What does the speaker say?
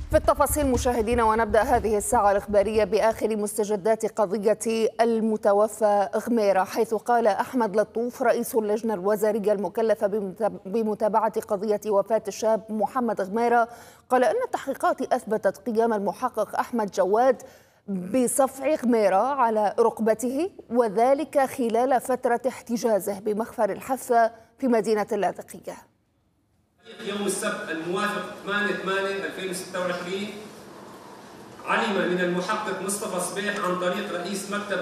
في التفاصيل مشاهدينا، ونبدأ هذه الساعة الإخبارية بآخر مستجدات قضية المتوفى غميرة، حيث قال أحمد لطوف رئيس اللجنة الوزارية المكلفة بمتابعة قضية وفاة الشاب محمد غميرة، قال أن التحقيقات أثبتت قيام المحقق أحمد جواد بصفع غميرة على ركبته، وذلك خلال فترة احتجازه بمخفر الحفة في مدينة اللاذقية. يوم السبت الموافق 8/8/2026 علم من المحقق مصطفى صبيح عن طريق رئيس مكتب